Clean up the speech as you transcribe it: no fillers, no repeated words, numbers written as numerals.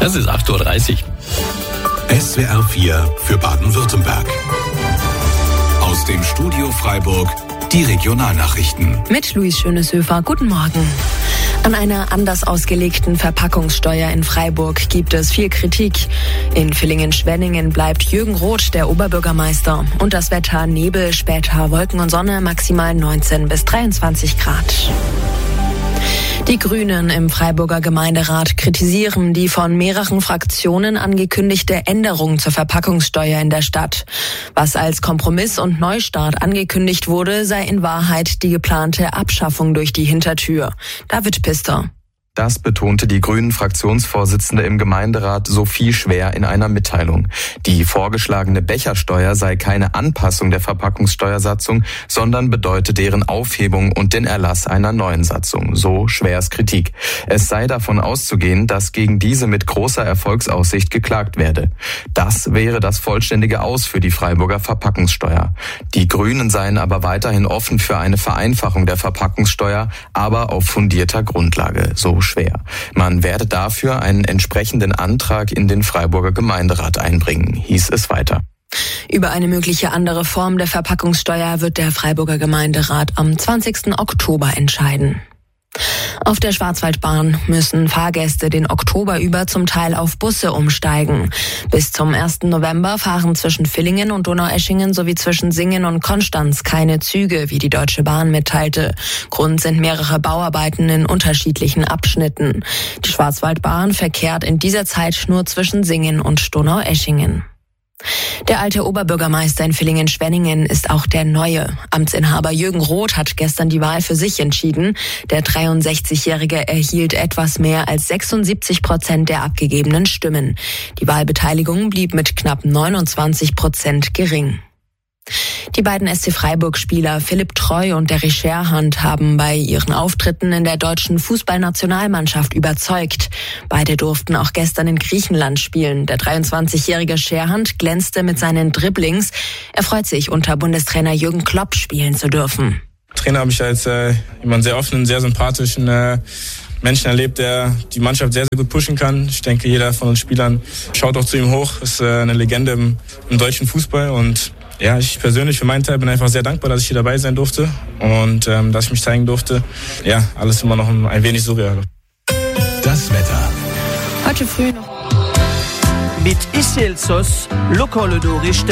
Es ist 8.30 Uhr. SWR 4 für Baden-Württemberg. Aus dem Studio Freiburg die Regionalnachrichten. Mit Luis Schöneshöfer. Guten Morgen. An einer anders ausgelegten Verpackungssteuer in Freiburg gibt es viel Kritik. In Villingen-Schwenningen bleibt Jürgen Roth der Oberbürgermeister. Und das Wetter: Nebel, später Wolken und Sonne, maximal 19 bis 23 Grad. Die Grünen im Freiburger Gemeinderat kritisieren die von mehreren Fraktionen angekündigte Änderung zur Verpackungssteuer in der Stadt. Was als Kompromiss und Neustart angekündigt wurde, sei in Wahrheit die geplante Abschaffung durch die Hintertür. David Pister. Das betonte die Grünen-Fraktionsvorsitzende im Gemeinderat Sophie Schwer in einer Mitteilung. Die vorgeschlagene Bechersteuer sei keine Anpassung der Verpackungssteuersatzung, sondern bedeutet deren Aufhebung und den Erlass einer neuen Satzung. So Schwers Kritik. Es sei davon auszugehen, dass gegen diese mit großer Erfolgsaussicht geklagt werde. Das wäre das vollständige Aus für die Freiburger Verpackungssteuer. Die Grünen seien aber weiterhin offen für eine Vereinfachung der Verpackungssteuer, aber auf fundierter Grundlage. So Schwer. Man werde dafür einen entsprechenden Antrag in den Freiburger Gemeinderat einbringen, hieß es weiter. Über eine mögliche andere Form der Verpackungssteuer wird der Freiburger Gemeinderat am 20. Oktober entscheiden. Auf der Schwarzwaldbahn müssen Fahrgäste den Oktober über zum Teil auf Busse umsteigen. Bis zum 1. November fahren zwischen Villingen und Donaueschingen sowie zwischen Singen und Konstanz keine Züge, wie die Deutsche Bahn mitteilte. Grund sind mehrere Bauarbeiten in unterschiedlichen Abschnitten. Die Schwarzwaldbahn verkehrt in dieser Zeit nur zwischen Singen und Donaueschingen. Der alte Oberbürgermeister in Villingen-Schwenningen ist auch der neue. Amtsinhaber Jürgen Roth hat gestern die Wahl für sich entschieden. Der 63-Jährige erhielt etwas mehr als 76% der abgegebenen Stimmen. Die Wahlbeteiligung blieb mit knapp 29% gering. Die beiden SC Freiburg-Spieler Philipp Treu und Derry Scherhand haben bei ihren Auftritten in der deutschen Fußballnationalmannschaft überzeugt. Beide durften auch gestern in Griechenland spielen. Der 23-jährige Scherhand glänzte mit seinen Dribblings. Er freut sich, unter Bundestrainer Jürgen Klopp spielen zu dürfen. Trainer habe ich als jemand sehr offenen, sehr sympathischen Menschen erlebt, der die Mannschaft sehr, sehr gut pushen kann. Ich denke, jeder von uns Spielern schaut auch zu ihm hoch. Ist eine Legende im deutschen Fußball. Und ja, ich persönlich für meinen Teil bin einfach sehr dankbar, dass ich hier dabei sein durfte und dass ich mich zeigen durfte. Ja, alles immer noch ein wenig surreal. Das Wetter. Heute früh noch mit Isselsos lokale Nachrichten